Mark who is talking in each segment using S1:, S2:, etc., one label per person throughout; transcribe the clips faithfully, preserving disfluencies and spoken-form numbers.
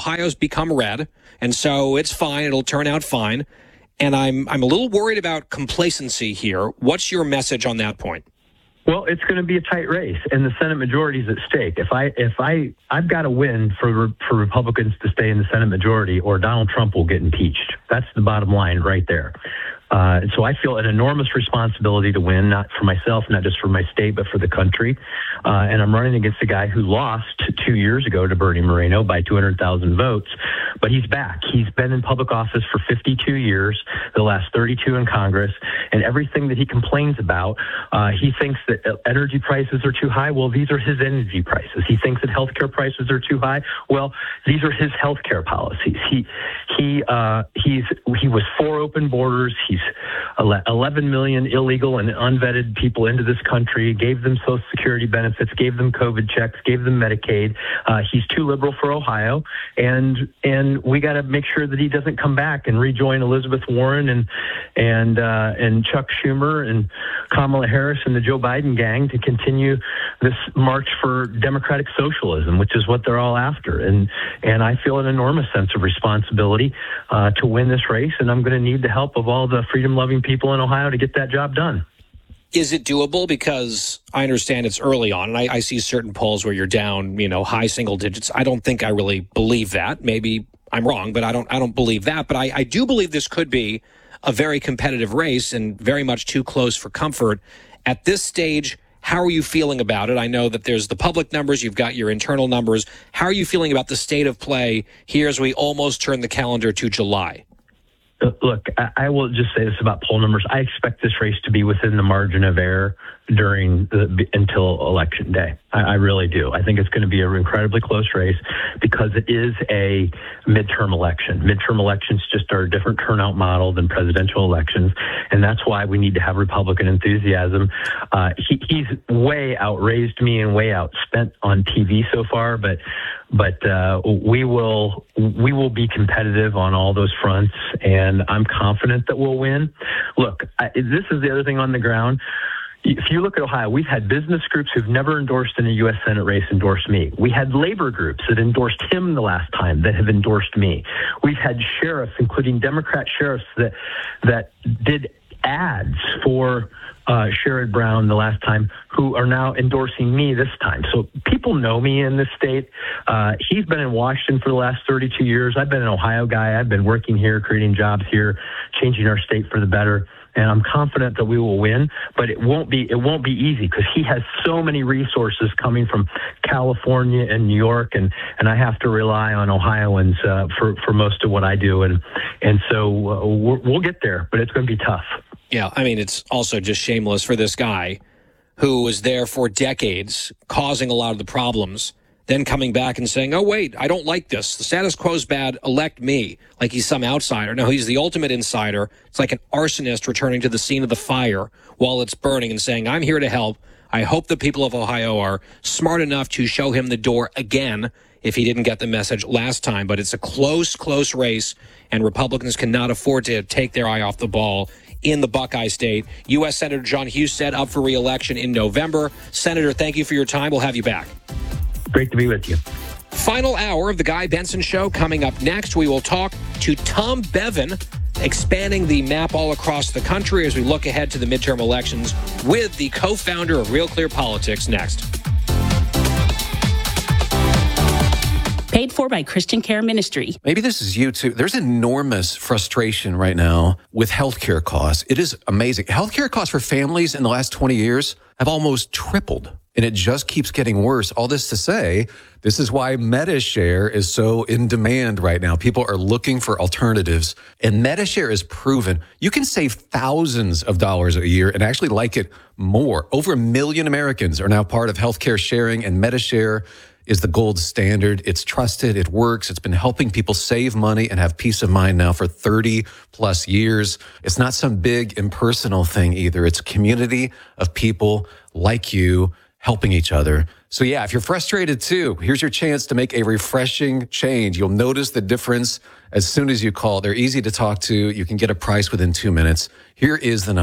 S1: Ohio's become red, and so it's fine. It'll turn out fine. And I'm I'm a little worried about complacency here. What's your message on that point?
S2: Well, it's going to be a tight race, and the Senate majority is at stake. If I, if I, I've got to win for for Republicans to stay in the Senate majority, or Donald Trump will get impeached. That's the bottom line right there. Uh, so I feel an enormous responsibility to win, not for myself, not just for my state, but for the country. Uh, and I'm running against a guy who lost two years ago to Bernie Moreno by two hundred thousand votes. But he's back. He's been in public office for fifty-two years, the last thirty-two in Congress. And everything that he complains about, uh, he thinks that energy prices are too high. Well, these are his energy prices. He thinks that healthcare prices are too high. Well, these are his healthcare policies. He he uh, he's he was for open borders. He's eleven million illegal and unvetted people into this country, gave them Social Security benefits, gave them COVID checks, gave them Medicaid. Uh, he's too liberal for Ohio, and and we got to make sure that he doesn't come back and rejoin Elizabeth Warren and and uh, and Chuck Schumer and Kamala Harris and the Joe Biden gang to continue this march for democratic socialism, which is what they're all after. And and I feel an enormous sense of responsibility uh, to win this race, and I'm going to need the help of all the freedom-loving people in Ohio to get that job done.
S1: Is it doable? Because I understand it's early on, and I, I see certain polls where you're down, you know, high single digits. I don't think I really believe that. Maybe I'm wrong, but I don't I don't believe that. But I, I do believe this could be a very competitive race and very much too close for comfort. At this stage, how are you feeling about it? I know that there's the public numbers. You've got your internal numbers. How are you feeling about the state of play here as we almost turn the calendar to July?
S2: Look, I will just say this about poll numbers. I expect this race to be within the margin of error during the, until Election Day. I, I really do. I think it's going to be an incredibly close race because it is a midterm election. Midterm elections just are a different turnout model than presidential elections, and that's why we need to have Republican enthusiasm. Uh, he, he's way outraised me and way outspent on T V so far, but but uh, we will we will be competitive on all those fronts, and I'm confident that we'll win. Look, I, this is the other thing on the ground. If you look at Ohio, we've had business groups who've never endorsed in a U S Senate race endorse me. We had labor groups that endorsed him the last time that have endorsed me. We've had sheriffs, including Democrat sheriffs, that that did ads for uh, Sherrod Brown the last time, who are now endorsing me this time. So people know me in this state. Uh, he's been in Washington for the last thirty-two years. I've been an Ohio guy. I've been working here, creating jobs here, changing our state for the better. And I'm confident that we will win, but it won't be it won't be easy because he has so many resources coming from California and New York, and, and I have to rely on Ohioans uh, for for most of what I do, and and so uh, we're, we'll get there, but it's going to be tough.
S1: Yeah, I mean, it's also just shameless for this guy who was there for decades, causing a lot of the problems, then coming back and saying, oh, wait, I don't like this. The status quo is bad. Elect me. Like he's some outsider. No, he's the ultimate insider. It's like an arsonist returning to the scene of the fire while it's burning and saying, I'm here to help. I hope the people of Ohio are smart enough to show him the door again if he didn't get the message last time. But it's a close, close race, and Republicans cannot afford to take their eye off the ball in the Buckeye State. U S Senator John Husted up for re-election in November. Senator, thank you for your time. We'll have you back.
S2: Great to be with you.
S1: Final hour of the Guy Benson Show coming up next. We will talk to Tom Bevan, expanding the map all across the country as we look ahead to the midterm elections with the co-founder of Real Clear Politics next.
S3: Paid for by Christian Care Ministry.
S4: Maybe this is you too. There's enormous frustration right now with healthcare costs. It is amazing. Healthcare costs for families in the last twenty years have almost tripled, and it just keeps getting worse. All this to say, this is why MediShare is so in demand right now. People are looking for alternatives, and MediShare is proven you can save thousands of dollars a year and actually like it more. Over a million Americans are now part of healthcare sharing, and MediShare is the gold standard. It's trusted. It works. It's been helping people save money and have peace of mind now for thirty plus years. It's not some big impersonal thing either. It's a community of people like you helping each other. So yeah, if you're frustrated too, here's your chance to make a refreshing change. You'll notice the difference as soon as you call. They're easy to talk to. You can get a price within two minutes. Here is the number.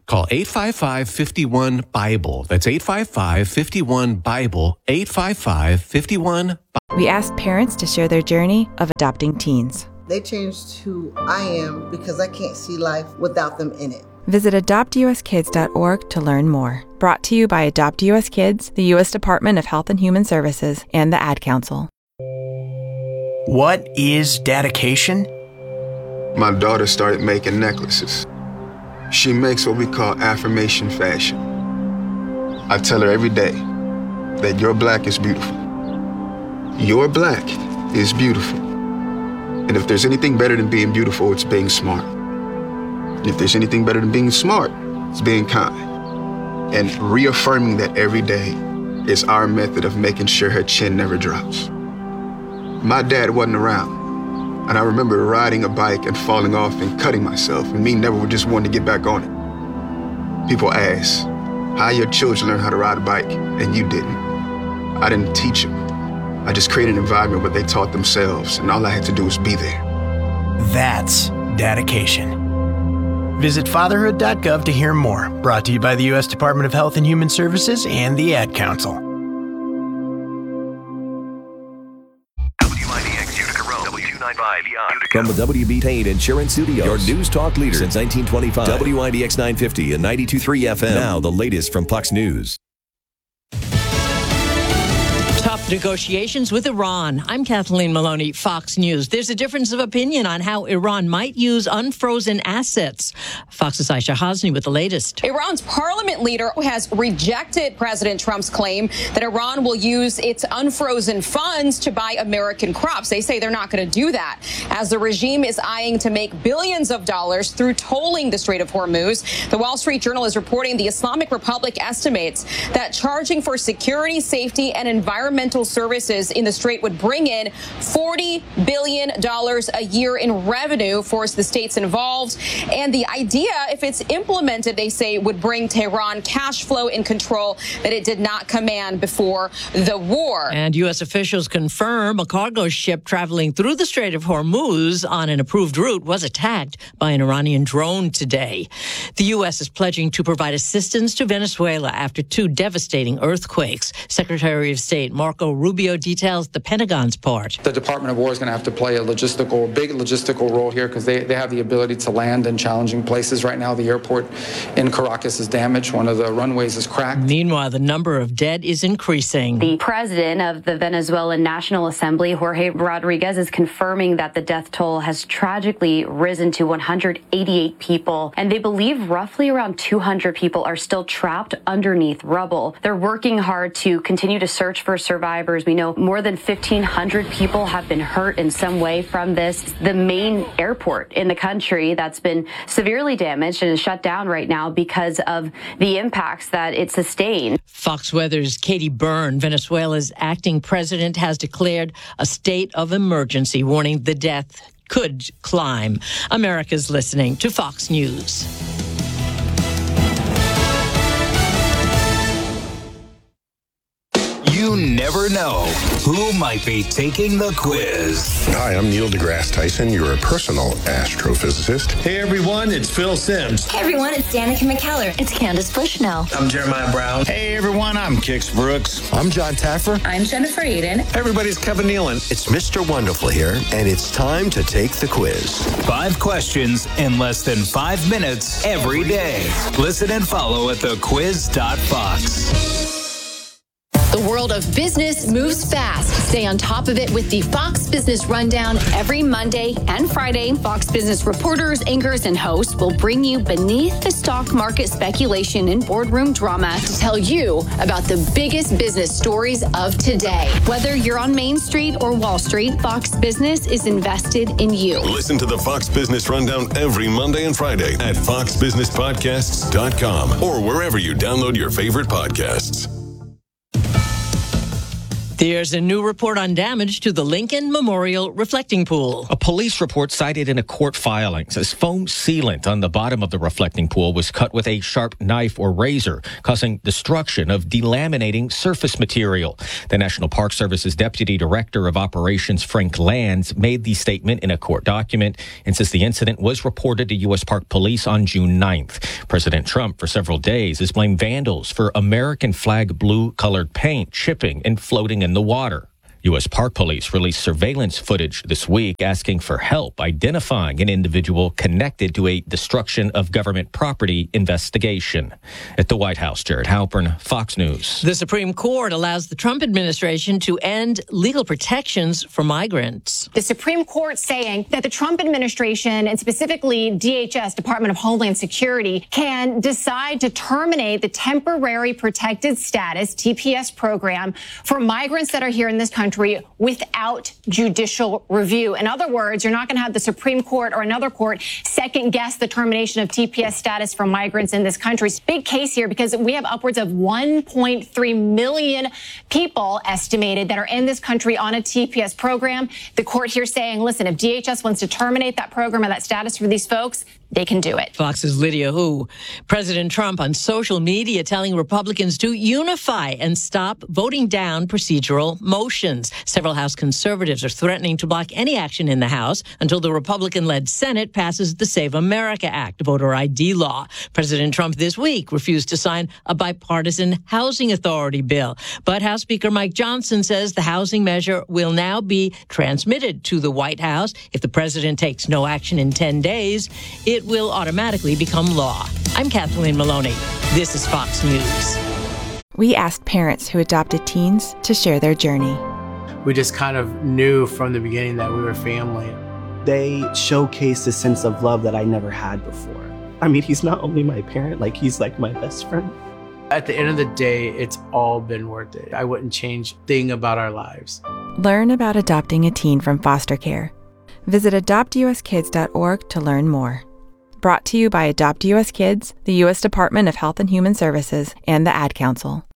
S4: Call eight five five, five one, BIBLE. That's eight five five, five one, BIBLE, eight five five, five one.
S5: We asked parents to share their journey of adopting teens.
S6: They changed who I am because I can't see life without them in it.
S5: Visit adopt u s kids dot org to learn more. Brought to you by Adopt U S Kids, the U S Department of Health and Human Services, and the Ad Council.
S7: What is dedication?
S8: My daughter started making necklaces. She makes what we call affirmation fashion. I tell her every day that your black is beautiful. Your black is beautiful. And if there's anything better than being beautiful, it's being smart. And if there's anything better than being smart, it's being kind. And reaffirming that every day is our method of making sure her chin never drops. My dad wasn't around. And I remember riding a bike and falling off and cutting myself, and me never just wanting to get back on it. People ask, how your children learn how to ride a bike, and you didn't. I didn't teach them. I just created an environment where they taught themselves, and all I had to do was be there.
S7: That's dedication. Visit fatherhood dot gov to hear more. Brought to you by the U S Department of Health and Human Services and the Ad Council.
S9: From the W B Payne Insurance Studios, your news talk leader since nineteen twenty-five. W I D X nine fifty and ninety-two point three F M. Now the latest from Fox News.
S10: Tough negotiations with Iran. I'm Kathleen Maloney, Fox News. There's a difference of opinion on how Iran might use unfrozen assets. Fox's Aisha Hasni with the latest.
S11: Iran's parliament leader has rejected President Trump's claim that Iran will use its unfrozen funds to buy American crops. They say they're not going to do that, as the regime is eyeing to make billions of dollars through tolling the Strait of Hormuz. The Wall Street Journal is reporting the Islamic Republic estimates that charging for security, safety, and environmental services in the Strait would bring in forty billion dollars a year in revenue for the states involved. And the idea, if it's implemented, they say, would bring Tehran cash flow and control that it did not command before the war.
S10: And U S officials confirm a cargo ship traveling through the Strait of Hormuz on an approved route was attacked by an Iranian drone today. The U S is pledging to provide assistance to Venezuela after two devastating earthquakes. Secretary of State Marco Rubio details the Pentagon's part.
S12: The Department of War is going to have to play a logistical, big logistical role here because they, they have the ability to land in challenging places. Right now, the airport in Caracas is damaged. One of the runways is cracked.
S10: Meanwhile, the number of dead is increasing.
S13: The president of the Venezuelan National Assembly, Jorge Rodriguez, is confirming that the death toll has tragically risen to one hundred eighty-eight people, and they believe roughly around two hundred people are still trapped underneath rubble. They're working hard to continue to search for survivors. We know more than fifteen hundred people have been hurt in some way from this. The main airport in the country that's been severely damaged and is shut down right now because of the impacts that it sustained.
S10: Fox Weather's Katie Byrne, Venezuela's acting president, has declared a state of emergency, warning the death could climb. America's listening to Fox News.
S14: You never know who might be taking the quiz.
S15: Hi, I'm Neil deGrasse Tyson, your personal astrophysicist.
S16: Hey everyone, it's Phil Simms.
S17: Hey everyone, it's Danica McKellar. It's Candace Bushnell.
S16: I'm Jeremiah Brown.
S18: Hey everyone, I'm Kix Brooks.
S19: I'm John Taffer.
S17: I'm Jennifer Aiden.
S18: Everybody's Kevin Nealon.
S20: It's Mister Wonderful here, and it's time to take the quiz.
S14: Five questions in less than five minutes every day. Listen and follow at the quiz dot fox.
S21: The world of business moves fast. Stay on top of it with the Fox Business Rundown. Every Monday and Friday, Fox Business reporters, anchors, and hosts will bring you beneath the stock market speculation and boardroom drama to tell you about the biggest business stories of today. Whether you're on Main Street or Wall Street, Fox Business is invested in you.
S22: Listen to the Fox Business Rundown every Monday and Friday at fox business podcasts dot com or wherever you download your favorite podcasts.
S10: There's a new report on damage to the Lincoln Memorial Reflecting Pool.
S2: A police report cited in a court filing says foam sealant on the bottom of the reflecting pool was cut with a sharp knife or razor, causing destruction of delaminating surface material. The National Park Service's Deputy Director of Operations, Frank Lands, made the statement in a court document and says the incident was reported to U S Park Police on June ninth. President Trump, for several days, has blamed vandals for American flag blue-colored paint chipping and floating in the water. U S Park Police released surveillance footage this week asking for help identifying an individual connected to a destruction of government property investigation. At the White House, Jared Halpern, Fox News.
S10: The Supreme Court allows the Trump administration to end legal protections for migrants.
S19: The Supreme Court saying that the Trump administration, and specifically D H S, Department of Homeland Security, can decide to terminate the temporary protected status, T P S program, for migrants that are here in this country without judicial review. In other words, you're not going to have the Supreme Court or another court second guess the termination of T P S status for migrants in this country. It's a big case here because we have upwards of one point three million people estimated that are in this country on a T P S program. The court here saying, listen, if D H S wants to terminate that program or that status for these folks, they can do it.
S10: Fox's Lydia Hu. President Trump on social media telling Republicans to unify and stop voting down procedural motions. Several House conservatives are threatening to block any action in the House until the Republican-led Senate passes the Save America Act, voter I D law. President Trump this week refused to sign a bipartisan housing authority bill. But House Speaker Mike Johnson says the housing measure will now be transmitted to the White House. If the president takes no action in ten days, it will automatically become law. I'm Kathleen Maloney. This is Fox News.
S5: We asked parents who adopted teens to share their journey.
S23: We just kind of knew from the beginning that we were family.
S24: They showcased a sense of love that I never had before. I mean, he's not only my parent, like he's like my best friend.
S23: At the end of the day, it's all been worth it. I wouldn't change a thing about our lives.
S5: Learn about adopting a teen from foster care. Visit adopt U S kids dot org to learn more. Brought to you by Adopt U S Kids, the U S Department of Health and Human Services, and the Ad Council.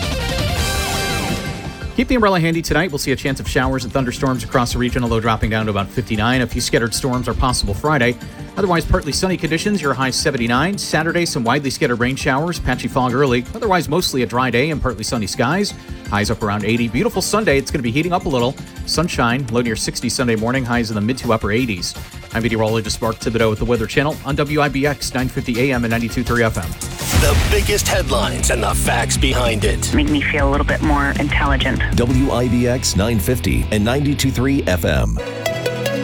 S25: Keep the umbrella handy tonight. We'll see a chance of showers and thunderstorms across the region, although dropping down to about fifty-nine. A few scattered storms are possible Friday. Otherwise, partly sunny conditions. Your high seventy-nine. Saturday, some widely scattered rain showers, patchy fog early. Otherwise, mostly a dry day and partly sunny skies. Highs up around eighty. Beautiful Sunday. It's going to be heating up a little. Sunshine, low near sixty Sunday morning. Highs in the mid to upper eighties. I'm meteorologist Mark Thibodeau with the Weather Channel on W I B X nine fifty A M and ninety-two point three F M.
S20: The biggest headlines and the facts behind it.
S26: Make me feel a little bit more intelligent.
S9: W I B X nine fifty and ninety-two point three F M.